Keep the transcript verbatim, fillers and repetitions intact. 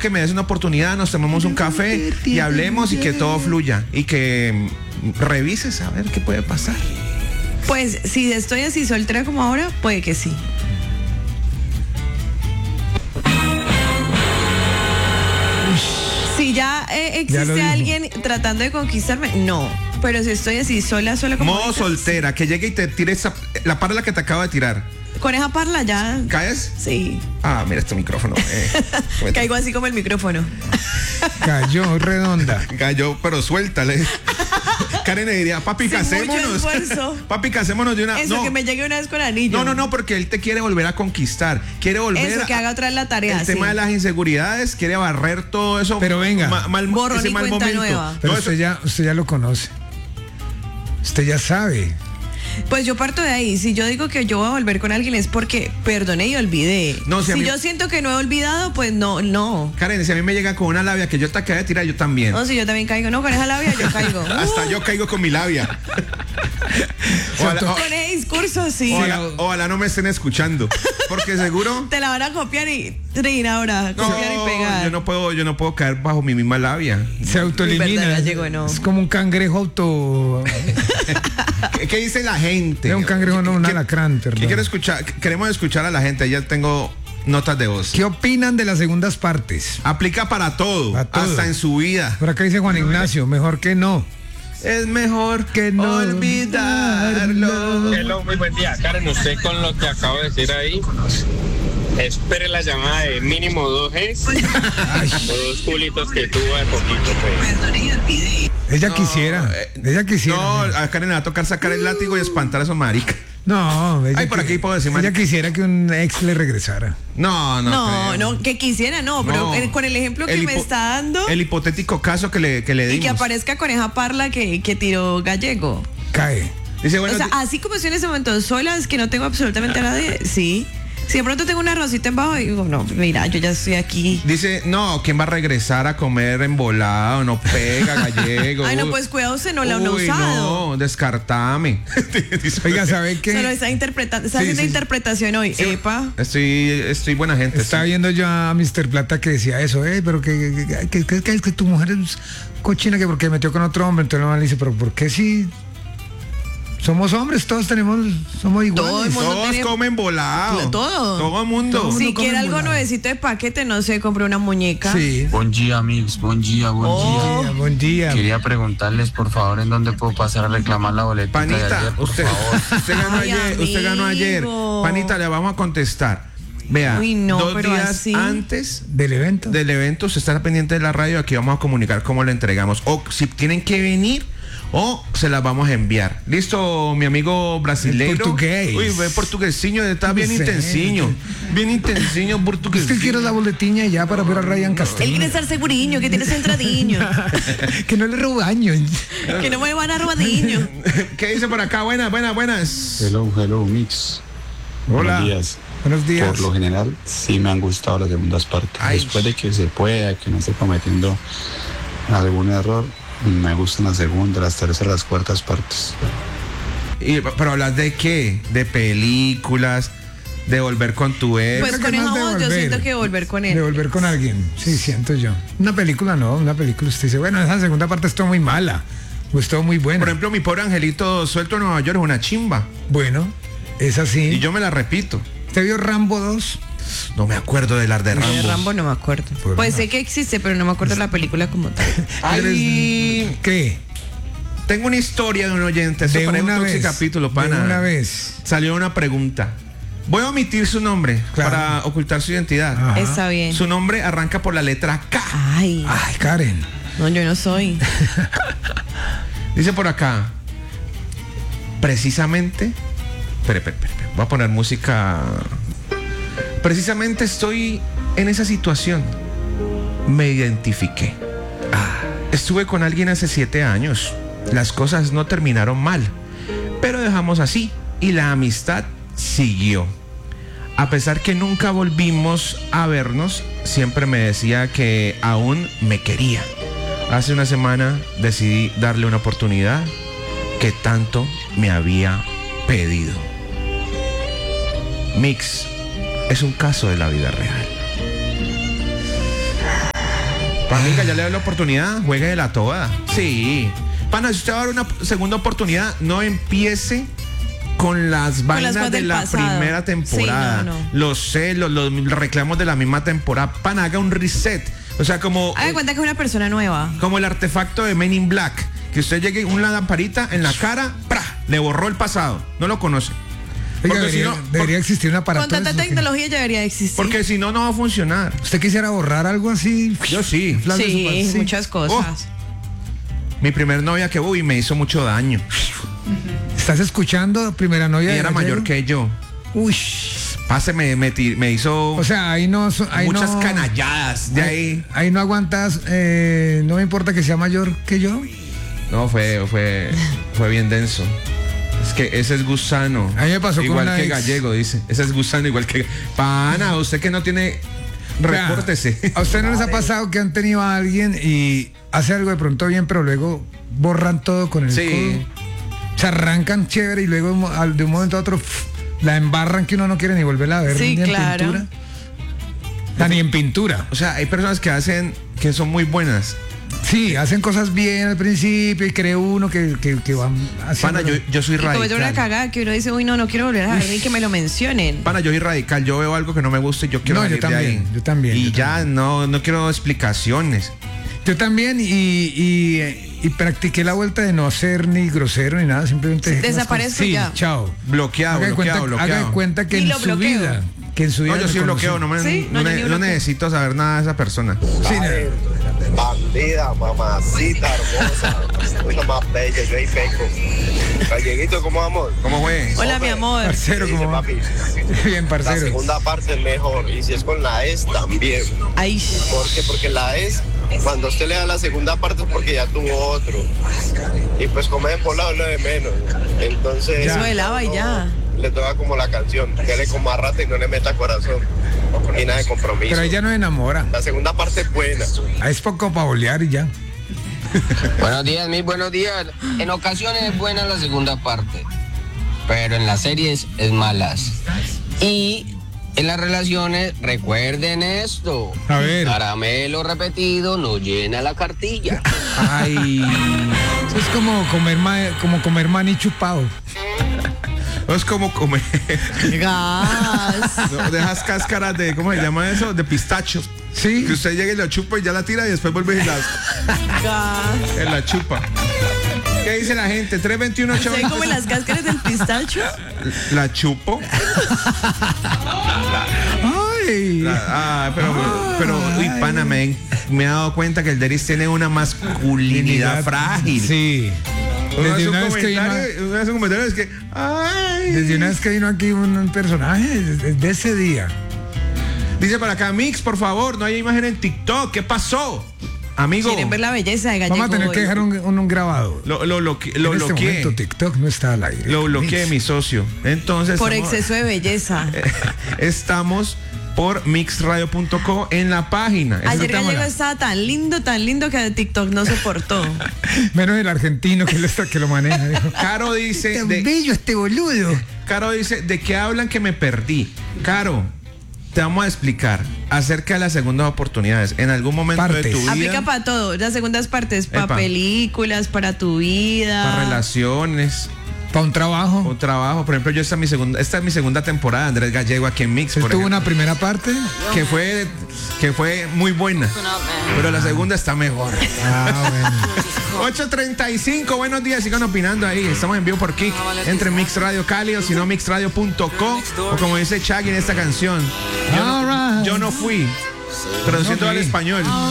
que me des una oportunidad, nos tomemos un café y hablemos y que todo fluya y que revises a ver qué puede pasar. Pues si estoy así soltera como ahora, puede que sí. Si ya eh, existe Ya alguien tratando de conquistarme, no. Pero si estoy así sola, sola como Modo ahorita, soltera, que llegue y te tire esa, la parla que te acabo de tirar. con esa parla ya. ¿Caes? Sí. Ah, mira este micrófono. Eh, Caigo así como el micrófono. Cayó redonda. Cayó, pero suéltale. Karen le diría, papi, Sin mucho casémonos. esfuerzo. Papi, casémonos de una. Eso, no. que me llegue una vez con anillo. No, no, no, porque él te quiere volver a conquistar. Quiere volver Eso, que a- haga otra vez la tarea. El sí. tema de las inseguridades, quiere barrer todo eso. Pero venga. Ma- mal, Borrón ese y mal cuenta momento. nueva. Pero No, usted eso- ya, usted ya lo conoce. Usted ya sabe. Pues yo parto de ahí. Si yo digo que yo voy a volver con alguien es porque perdoné y olvidé. No, si a si mí- yo siento que no he olvidado, pues no, no. Karen, si a mí me llega con una labia que yo te acabé de tirar, yo también. No, si yo también caigo. No, con esa labia yo caigo. Hasta Uh, yo caigo con mi labia. Ojalá, o- Con ese discurso, sí. ojalá- ojalá no me estén escuchando. Porque seguro. Te la van a copiar y Trin ahora. No, Copiar y pegar. yo no puedo, yo no puedo caer bajo mi misma labia. Se autoelimina. verdad, gallego, no. Es como un cangrejo auto. ¿Qué, qué dice la gente? Es un cangrejo, no un ¿Qué- alacrán, ¿Qué perdón. quiero escuchar? Queremos escuchar a la gente. Ya tengo notas de voz. ¿Qué opinan de las segundas partes? Aplica para todo, Para todo. hasta en su vida. Por acá dice Juan Ignacio, mejor que no. Es mejor Que no olvidarlo. Hello, muy buen día. Karen, usted con lo que acabo de decir ahí, espere la llamada de mínimo dos Gs o dos culitos que tuvo de poquito, pues. Ella No, quisiera. eh, ella quisiera. No, a Karen le va a tocar sacar el látigo y espantar a esos maricas. No, ella Ay, por qui- aquí puedo decir, Ella marica. quisiera que un ex le regresara. No, no. No, creo. no, que quisiera, no, pero No. el- con el ejemplo que El me hipo- está dando El hipotético caso que le, que le y dimos. que aparezca con esa parla que, que tiró Gallego. Cae. Dice, bueno, O sea, di- así como estoy en ese momento sola, es que no tengo absolutamente a nadie, sí. Si de pronto tengo una rosita en bajo y digo, no, mira, yo ya estoy aquí. dice, no, ¿quién va a regresar a comer embolado? No pega, gallego. Ay, no, Uy. pues cuidado, usted no la han Uy, usado. No, descartame. Dice, Oiga, ¿sabe Se lo qué? está interpretando, está Sí, haciendo sí. interpretación hoy. Sí. Epa. Estoy, estoy buena gente. Estaba sí. viendo yo a mister Plata que decía eso, eh, pero que, que, que, que, que- que tu mujer es cochina, que porque metió con otro hombre. Entonces el man le dice, pero ¿por qué si somos hombres? Todos tenemos, somos iguales. Todo el mundo Todos tiene- comen volado. Todo. Todo el mundo. Todo Si mundo come quiere algo volado. nuevecito de paquete, no sé, compré una muñeca. Sí. Buen día, amigos. Buen día, buen Oh. día. Buen día, buen día. Quería preguntarles, por favor, en dónde puedo pasar a reclamar la boleta de Panita, ayer, por usted, favor. usted ganó Ay, ayer, usted ganó ayer. amigo. Panita, le vamos a contestar. Vea, Uy, no, dos pero días así. antes Del evento. del evento, se está pendiente de la radio, aquí vamos a comunicar cómo le entregamos. O si tienen que venir, o se las vamos a enviar. ¿Listo, mi amigo brasileiro? El portugués. Uy, ve portuguesiño, está bien Sí. intensiño. Bien intensiño Es portugués. que quiero la boletiña ya para ver a Ryan Él Castillo. quiere estar seguriño, que tiene centradiño. Que no le robo años. Que no me van a robadiño. ¿Qué dice por acá? Buenas, buenas, buenas. Hello, hello, Mix. Hola. Buenos días. Buenos días. Por lo general, sí me han gustado las segundas partes. Ay. Después de que se pueda, que no esté cometiendo algún error, me gustan las segundas, las terceras, las cuartas partes. Y, pero hablas de qué? De películas, de volver con tu ex. Pues Creo con que esa más de voz yo volver. siento que volver con él. De volver con alguien. Sí, siento yo. Una película no, una película usted dice, bueno, esa segunda parte estuvo muy mala. O estuvo muy buena. Por ejemplo, mi pobre angelito suelto en Nueva York es una chimba. Bueno, es así. Y yo me la repito. ¿Usted vio Rambo dos? No me acuerdo de las de De Rambo. Rambo no me acuerdo. Pues Pues no. sé que existe, pero no me acuerdo la película como tal. Ay, ¿Qué? tengo una historia de un oyente. Eso De parece una un toxi vez. capítulo, pana. De una vez. Salió una pregunta. Voy a omitir su nombre Claro. para ocultar su identidad. Ajá. Está bien. Su nombre arranca por la letra K. Ay, Ay, Karen. no, yo no soy. Dice por acá. Precisamente. Espere, espere, espere. Voy a poner música. Precisamente estoy en esa situación. Me identifiqué. Ah, estuve con alguien hace siete años. Las cosas no terminaron mal, pero dejamos así y la amistad siguió. A pesar que nunca volvimos a vernos, siempre me decía que aún me quería. Hace una semana decidí darle una oportunidad que tanto me había pedido. Mix es un caso de la vida real. Amiga, ya le doy la oportunidad, juegue de la toda. Sí. Pana, si usted va a dar una segunda oportunidad, no empiece con las vainas cosas de del la pasado. primera temporada. Sí, no, no. Los celos, los reclamos de la misma temporada. Pana, haga un reset. O sea, como, Haga cuenta que es una persona nueva. como el artefacto de Men in Black. Que usted llegue una lamparita en la cara, ¡pra! Le borró el pasado. No lo conoce. Oiga, Porque si debería, no- debería existir un aparato. Con tanta de esos que- tecnología ya debería existir. Porque si no, no va a funcionar. ¿Usted quisiera borrar algo así? Yo sí. Flash de su Sí, pas- muchas cosas. Mi primer novia que uy, me hizo mucho daño. ¿Estás escuchando? Primera novia. Y de era Gallego? mayor que yo. Uy. Pase, me, me, ti- me hizo O sea, ahí no. so- Ahí muchas no, canalladas de ahí. Ahí no aguantas. eh, no me importa que sea mayor que yo. No, fue, fue, fue bien denso. Es que ese es gusano. A mí me pasó con igual una que ex. Gallego, dice. Ese es gusano igual que. Pana, usted que no tiene. Vea, Repórtese. ¿A usted no les ha pasado que han tenido a alguien y hace algo de pronto bien, pero luego borran todo con el Sí. codo? Se arrancan chévere y luego al- de un momento a otro pf, la embarran que uno no quiere ni volverla a ver Sí, ni en claro. pintura. Ah, ni en pintura. O sea, hay personas que hacen. Que son muy buenas. Sí, hacen cosas bien al principio y cree uno que, que, que van haciendo. Pana, yo, yo soy Y comete una radical. cagada que uno dice, uy, no, no quiero volver a ver ni que me lo mencionen. Pana, yo soy radical. Yo veo algo que no me gusta y yo quiero No, yo salir de también, ahí. yo también, Y yo ya no, no quiero explicaciones. Yo también y, y, y practiqué la vuelta de no ser ni grosero ni nada, simplemente dejé que las Desaparezco cosas- sí, ya. chao. Bloqueado, Haga de bloqueado, cuenta, haga bloqueado. de cuenta que Ni en lo su bloqueo. vida, que en su vida No, yo me sí bloqueo, conocí. no, me, Sí, no, no, yo ne- ni no bloqueo. necesito saber nada de esa persona. Sí, no. Bandida, mamacita hermosa. Una más bella, yo y peco. Galleguito, ¿cómo vamos? ¿Cómo fue? Hola, mi amor. Parcero, Dice, como va? papi, Bien, la parcero. segunda parte es mejor. Y si es con la S, también. Ay, ¿Por qué? Porque la S, cuando usted le da la segunda parte es porque ya tuvo otro. Y pues comer por lado es lo de menos. Entonces. Eso de lava y ya. Le toca como la canción. Que le coma rata y no le meta corazón. Y nada de compromiso. Pero ella no enamora. La segunda parte es buena. Ah, es poco para bolear y ya. Buenos días, mis buenos días. En ocasiones es buena la segunda parte, pero en las series es malas. Y en las relaciones, recuerden esto. A ver. Caramelo repetido no llena la cartilla. Ay. Eso es como comer, ma- como comer maní chupado. Es como comer. gas. No, dejas cáscaras de, ¿cómo se llama eso? De pistacho. Sí. Que usted llega y lo chupa y ya la tira y después vuelve y la, Gas. y la chupa. ¿Qué dice la gente? tres veintiuno ocho ¿Se como las cáscaras del pistacho? La chupo. Ay. La- ah, pero, pero, uy, pana, me, me he dado cuenta que el Deris tiene una masculinidad frágil. Sí. Uno hace Desde un una vez que vino, comentario, uno hace un comentario es que, ay. desde una vez que vino aquí un, un personaje desde ese día. Dice para acá, Mix, por favor, no hay imagen en TikTok. ¿Qué pasó? Amigo, ¿Quieren ver la belleza de Gallego? Vamos a tener que hoy? dejar un, un, un grabado. lo, lo, lo, lo en este bloqueé. momento TikTok no está al aire. Lo bloqueé, mi socio. Entonces, Por estamos, exceso de belleza. estamos por mixradio punto co en la página. Esa Ayer es la Gallego cámara. estaba tan lindo, tan lindo que TikTok no soportó. Menos el argentino que, lo está- que lo maneja. dijo. Caro dice, Tan de, bello este boludo. Caro dice, ¿de qué hablan que me perdí? Caro, te vamos a explicar acerca de las segundas oportunidades. En algún momento de Partes. tu vida, Aplica para todo. Las segundas partes, para Epa. películas, para tu vida. para relaciones, Para un trabajo. o trabajo. Por ejemplo, yo esta es mi segunda, esta es mi segunda temporada, Andrés Gallego aquí en Mix, Él por tuvo ejemplo, una primera parte. que fue que fue muy buena, pero la segunda está mejor. Ah, bueno. ocho treinta y cinco, buenos días, sigan opinando ahí. Estamos en vivo por Kik, entre Mix Radio Cali o si no mixradio punto co, o como dice Chaggy en esta canción. Yo no, All right. yo no fui, traduciendo No al fui. español.